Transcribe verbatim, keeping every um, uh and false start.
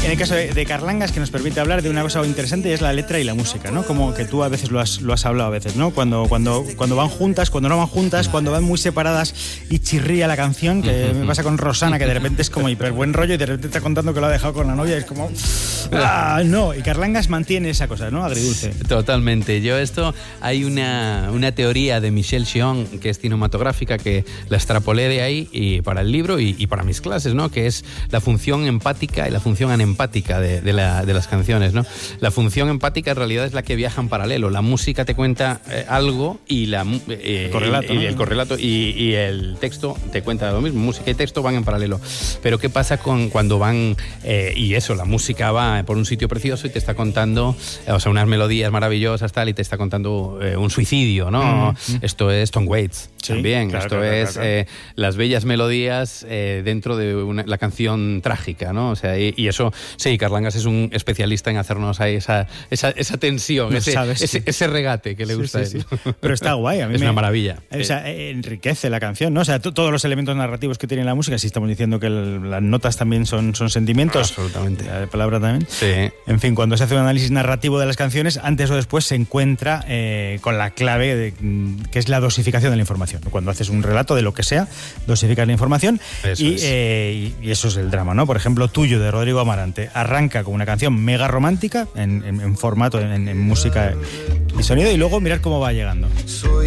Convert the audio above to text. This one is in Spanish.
en el caso de, de Carlangas, que nos permite hablar de una cosa interesante, y es la letra y la música, ¿no? Como que tú a veces lo has, lo has hablado a veces, ¿no? Cuando, cuando, cuando van juntas, cuando no van juntas, cuando van muy separadas y chirría la canción, que me pasa con Rosana, que de repente es como hiper buen rollo y de repente está contando que lo ha dejado con la novia y es como... ¡Ah, no! Y Carlangas mantiene esa cosa, ¿no? Agridulce. Totalmente. Yo esto, hay una, una teoría de Michel Chion, que es cinematográfica, que la extrapolé de ahí y para el libro y, y para mis clases, ¿no? Que es la función empática y la función anempática de, de, la, de las canciones, ¿no? La función empática en realidad es la que viaja en paralelo. La música te cuenta eh, algo y, la, eh, el correlato, y, ¿no? y el correlato y, y el texto te cuenta lo mismo. Música y texto van en paralelo. Pero ¿qué pasa con cuando van eh, y eso, la música va por un sitio precioso y te está contando, eh, o sea, unas melodías maravillosas tal, y te está contando eh, un suicidio, ¿no? Mm-hmm. Esto es Tom Waits, sí, también. Claro, Esto claro, es claro, claro. Eh, las bellas melodías eh, dentro de una, la canción trágica, ¿no? O sea, y, y eso, sí, Carlangas es un especialista en hacernos ahí esa, esa, esa tensión, no ese, sabes, ese, sí. ese regate que le sí, gusta sí, a él. Sí. Pero está guay, a mí es me, una maravilla. O sea, enriquece la canción, ¿no? O sea, todos los elementos narrativos que tiene la música, si estamos diciendo que el, las notas también son, son sentimientos. Absolutamente. La palabra también. Sí. En fin, cuando se hace un análisis narrativo de las canciones, antes o después se encuentra eh, con la clave de, que es la dosificación de la información. Cuando haces un relato de lo que sea, dosificas la información y, es. eh, y, y eso es el drama, ¿no? Por ejemplo, Tuyo, de Rodrigo Amarante, arranca con una canción mega romántica en, en, en formato, en, en música y sonido, y luego mirar cómo va llegando. Soy